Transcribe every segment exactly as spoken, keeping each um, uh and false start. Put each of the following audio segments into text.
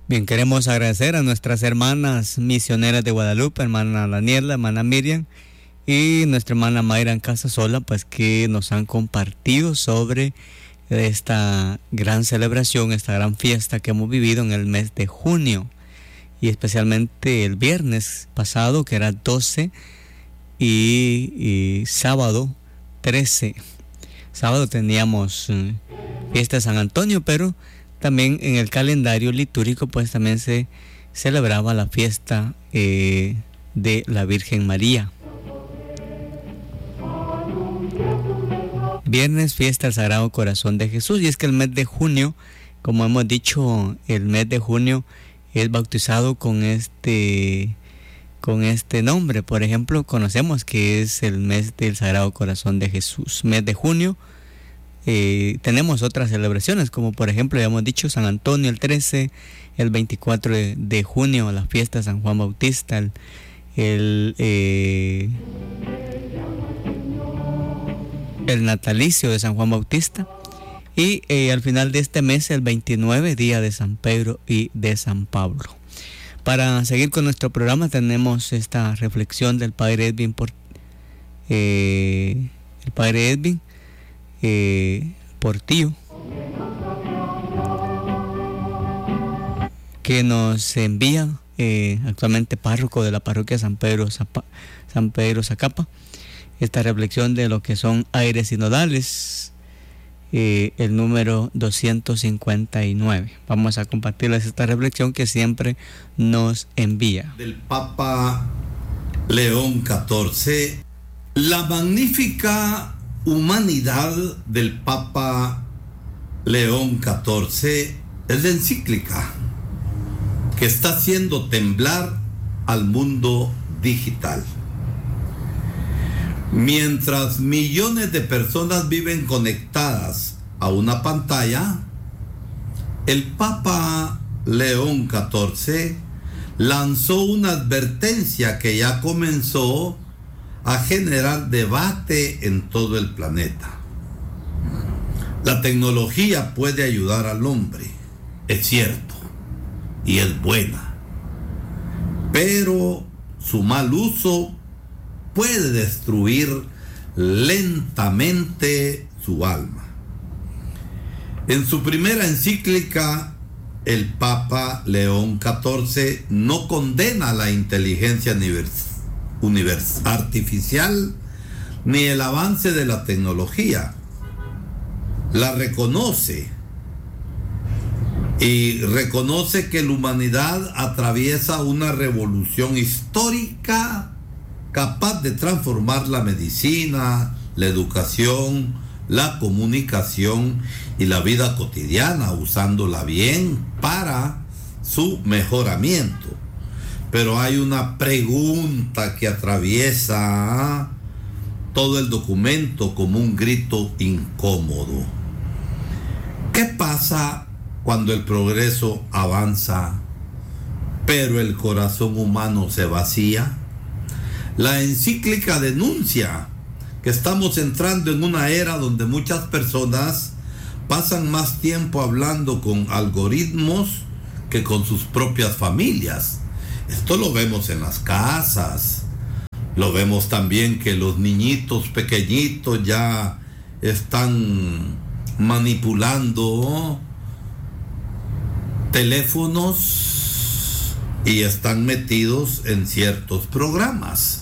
Bien, queremos agradecer a nuestras hermanas misioneras de Guadalupe, hermana Daniela, hermana Miriam y nuestra hermana Mayra en Casasola, pues que nos han compartido sobre esta gran celebración, esta gran fiesta que hemos vivido en el mes de junio y especialmente el viernes pasado, que era doce, y, y sábado trece. Sábado teníamos eh, fiesta de San Antonio, pero también en el calendario litúrgico pues también se celebraba la fiesta eh, de la Virgen María. Viernes, fiesta del Sagrado Corazón de Jesús. Y es que el mes de junio, como hemos dicho, el mes de junio es bautizado con este, con este nombre. Por ejemplo, conocemos que es el mes del Sagrado Corazón de Jesús. Mes de junio. Eh, tenemos otras celebraciones, como por ejemplo, ya hemos dicho, San Antonio el trece, el veinticuatro de, de junio, la fiesta de San Juan Bautista, el, el, eh, el natalicio de San Juan Bautista, y eh, al final de este mes, el veintinueve, día de San Pedro y de San Pablo. Para seguir con nuestro programa, tenemos esta reflexión del Padre Edwin, por, eh, el Padre Edwin, Eh, Portillo, que nos envía eh, actualmente párroco de la parroquia San Pedro Zapa, San Pedro Zacapa, esta reflexión de lo que son aires sinodales, eh, el número doscientos cincuenta y nueve. Vamos a compartirles esta reflexión que siempre nos envía. Del Papa León catorce, la magnífica humanidad del Papa León catorce es la encíclica que está haciendo temblar al mundo digital. Mientras millones de personas viven conectadas a una pantalla, el Papa León catorce lanzó una advertencia que ya comenzó a generar debate en todo el planeta. La tecnología puede ayudar al hombre, es cierto, y es buena, pero su mal uso puede destruir lentamente su alma. En su primera encíclica, el Papa León catorce no condena la inteligencia universal Univers- artificial ni el avance de la tecnología. La reconoce y reconoce que la humanidad atraviesa una revolución histórica capaz de transformar la medicina, la educación, la comunicación y la vida cotidiana, usándola bien para su mejoramiento. Pero hay una pregunta que atraviesa todo el documento como un grito incómodo. ¿Qué pasa cuando el progreso avanza, pero el corazón humano se vacía? La encíclica denuncia que estamos entrando en una era donde muchas personas pasan más tiempo hablando con algoritmos que con sus propias familias. Esto lo vemos en las casas, lo vemos también que los niñitos pequeñitos ya están manipulando teléfonos y están metidos en ciertos programas.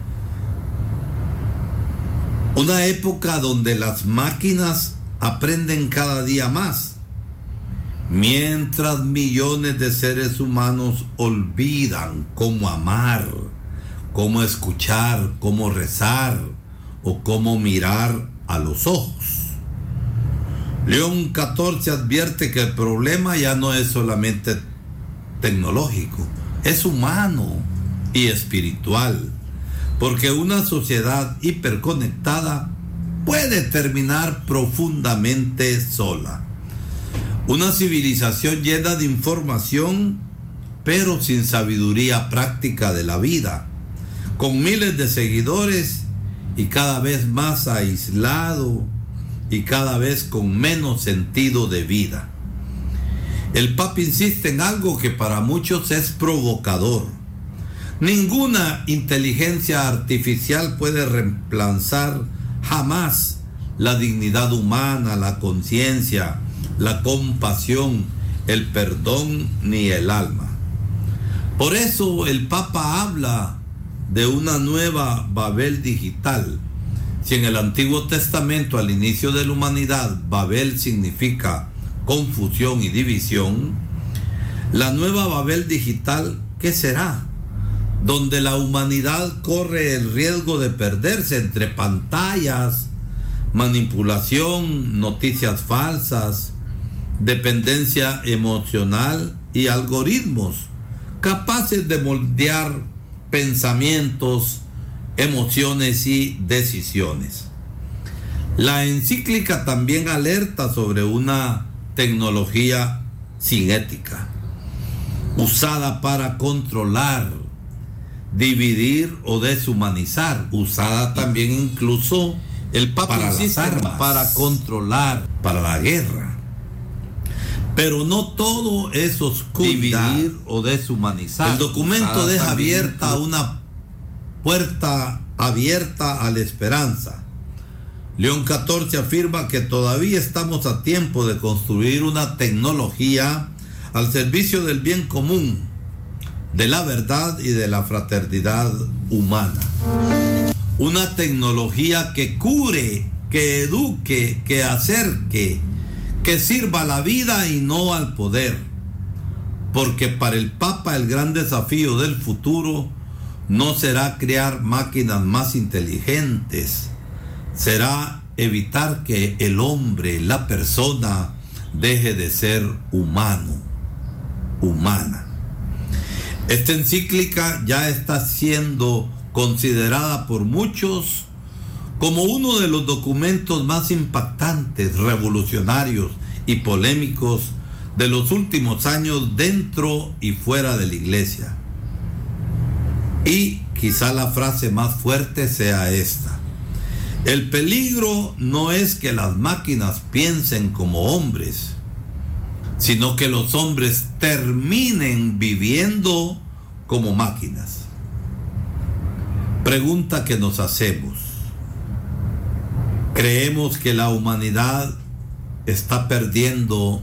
Una época donde las máquinas aprenden cada día más, mientras millones de seres humanos olvidan cómo amar, cómo escuchar, cómo rezar o cómo mirar a los ojos. León catorce advierte que el problema ya no es solamente tecnológico, es humano y espiritual, porque una sociedad hiperconectada puede terminar profundamente sola. Una civilización llena de información, pero sin sabiduría práctica de la vida, con miles de seguidores y cada vez más aislado y cada vez con menos sentido de vida. El Papa insiste en algo que para muchos es provocador. Ninguna inteligencia artificial puede reemplazar jamás la dignidad humana, la conciencia, la compasión, el perdón ni el alma. Por eso el Papa habla de una nueva Babel digital. Si en el Antiguo Testamento, al inicio de la humanidad, Babel significa confusión y división, la nueva Babel digital, ¿qué será? Donde la humanidad corre el riesgo de perderse entre pantallas, manipulación, noticias falsas, dependencia emocional y algoritmos capaces de moldear pensamientos, emociones y decisiones. La encíclica también alerta sobre una tecnología sin ética, usada para controlar, dividir o deshumanizar, usada también incluso el Papa para las armas, para controlar, para la guerra. Pero no todo es oscuridad, dividir o deshumanizar. El documento deja abierta una puerta abierta a la esperanza. León catorce afirma que todavía estamos a tiempo de construir una tecnología al servicio del bien común, de la verdad y de la fraternidad humana. Una tecnología que cure, que eduque, que acerque, que sirva a la vida y no al poder. Porque para el Papa el gran desafío del futuro no será crear máquinas más inteligentes, será evitar que el hombre, la persona, deje de ser humano, humana. Esta encíclica ya está siendo considerada por muchos como uno de los documentos más impactantes, revolucionarios y polémicos de los últimos años dentro y fuera de la Iglesia. Y quizá la frase más fuerte sea esta: el peligro no es que las máquinas piensen como hombres, sino que los hombres terminen viviendo como máquinas. Pregunta que nos hacemos: ¿creemos que la humanidad está perdiendo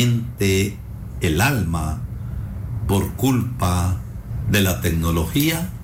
lentamente el alma por culpa de la tecnología?